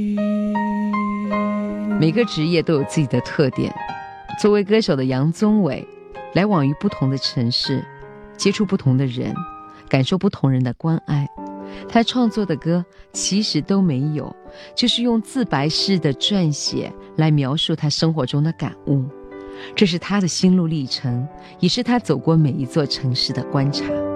每个职业都有自己的特点。作为歌手的杨宗纬，来往于不同的城市，接触不同的人，感受不同人的关爱。他创作的歌其实都没有，就是用自白式的撰写来描述他生活中的感悟。这是他的心路历程，也是他走过每一座城市的观察。